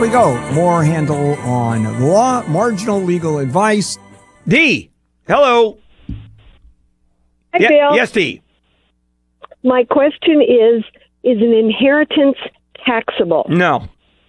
We go. More handle on the law, marginal legal advice. Dee, hello. Hi, Bill. Yes, Dee. My question is an inheritance taxable? No.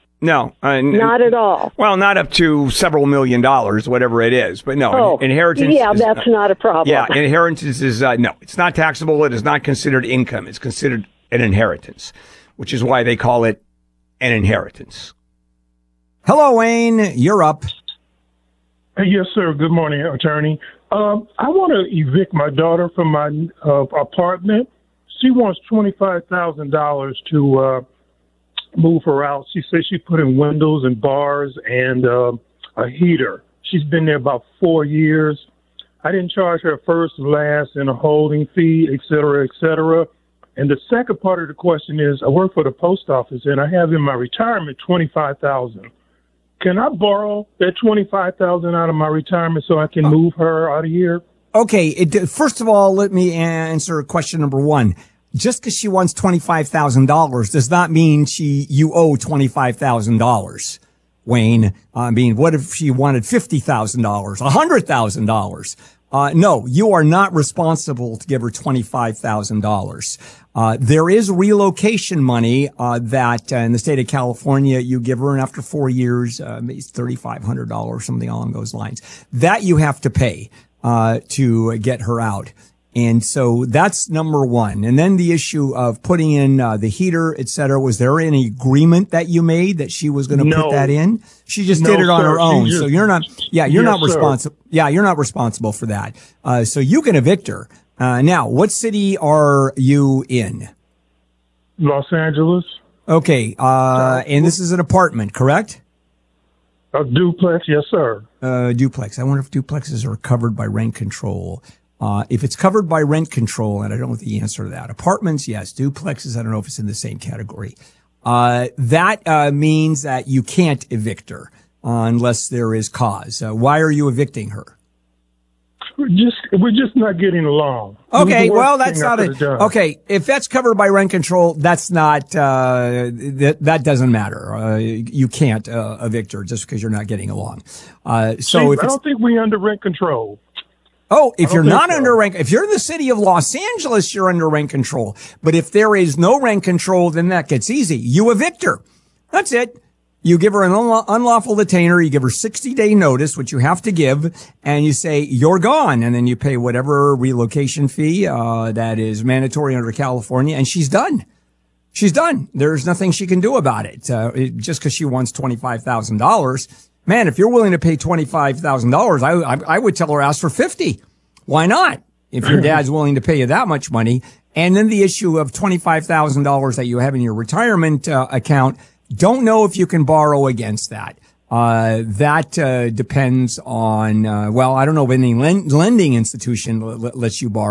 Not at all. Well, not up to several $1 million, whatever it is. But no, inheritance. Yeah, that's not a problem. Yeah, inheritance is, no, it's not taxable. It is not considered income. It's considered an inheritance, which is why they call it an inheritance. Hello, Wayne. You're up. Yes, sir. Good morning, attorney. I want to evict my daughter from my apartment. She wants $25,000 to move her out. She says she put in windows and bars and a heater. She's been there about 4 years. I didn't charge her first, last, and a holding fee, et cetera, et cetera. And the second part of the question is, I work for the post office, and I have in my retirement $25,000. Can I borrow that $25,000 out of my retirement so I can move her out of here? Okay. First of all, let me answer question number one. Just because she wants $25,000 does not mean you owe $25,000, Wayne. I mean, what if she wanted $50,000, $100,000? No, you are not responsible to give her $25,000. There is relocation money, that, in the state of California, you give her, and after 4 years, it's $3,500, something along those lines. That you have to pay, to get her out. And so that's number one. And then the issue of putting in, the heater, et cetera. Was there any agreement that you made that she was going to put that in? She just did it on her own. So you're not, you're not responsible. Yeah, you're not responsible for that. So you can evict her. Now, what city are you in? Los Angeles. Okay. And this is an apartment, correct? A duplex. Yes, sir. Duplex. I wonder if duplexes are covered by rent control. If it's covered by rent control, and I don't know the answer to that. Apartments, yes. Duplexes, I don't know if it's in the same category. That means that you can't evict her unless there is cause. Why are you evicting her? We're just not getting along. Okay, well, that's not okay. If that's covered by rent control, that's not, that doesn't matter. You can't, evict her just because you're not getting along. I don't think we're under rent control. Oh, if you're not under rent, if you're in the city of Los Angeles, you're under rent control. But if there is no rent control, then that gets easy. You evict her. That's it. You give her an unlawful detainer. You give her 60-day notice, which you have to give, and you say, you're gone. And then you pay whatever relocation fee, that is mandatory under California, and she's done. She's done. There's nothing she can do about it. Just because she wants $25,000. Man, if you're willing to pay $25,000, I would tell her ask for 50. Why not? If your dad's willing to pay you that much money. And then the issue of $25,000 that you have in your retirement account, don't know if you can borrow against that. That depends on, I don't know if any lending institution lets you borrow.